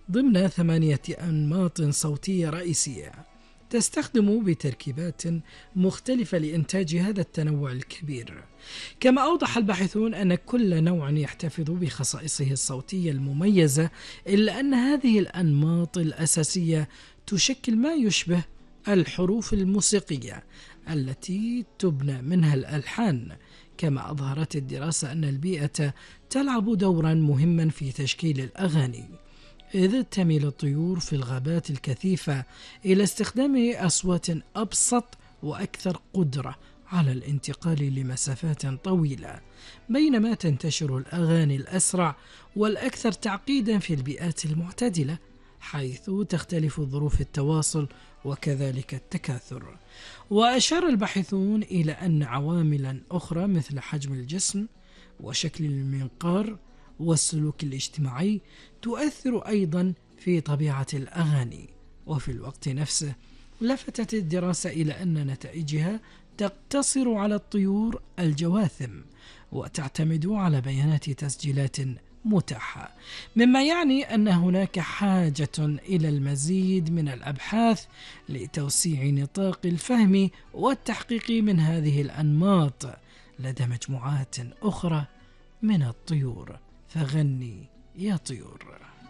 ضمن 8 أنماط صوتية رئيسية تستخدم بتركيبات مختلفة لإنتاج هذا التنوع الكبير. كما أوضح الباحثون أن كل نوع يحتفظ بخصائصه الصوتية المميزة، إلا أن هذه الأنماط الأساسية تشكل ما يشبه الحروف الموسيقية التي تبنى منها الألحان. كما أظهرت الدراسة أن البيئة تلعب دورا مهما في تشكيل الأغاني، إذ تميل الطيور في الغابات الكثيفة إلى استخدام أصوات أبسط وأكثر قدرة على الانتقال لمسافات طويلة، بينما تنتشر الأغاني الأسرع والأكثر تعقيدا في البيئات المعتدلة، حيث تختلف ظروف التواصل وكذلك التكاثر. وأشار الباحثون إلى أن عواملا أخرى مثل حجم الجسم وشكل المنقار والسلوك الاجتماعي تؤثر أيضا في طبيعة الأغاني. وفي الوقت نفسه لفتت الدراسة إلى أن نتائجها تقتصر على الطيور الجواثم وتعتمد على بيانات تسجيلات متاحة، مما يعني أن هناك حاجة إلى المزيد من الأبحاث لتوسيع نطاق الفهم والتحقيق من هذه الأنماط لدى مجموعات أخرى من الطيور. فغني يا طيور.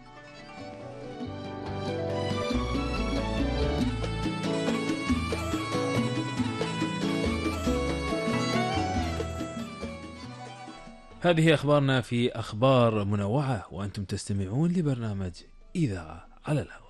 هذه أخبارنا في أخبار منوعة، وأنتم تستمعون لبرنامج إذاعة على الهواء.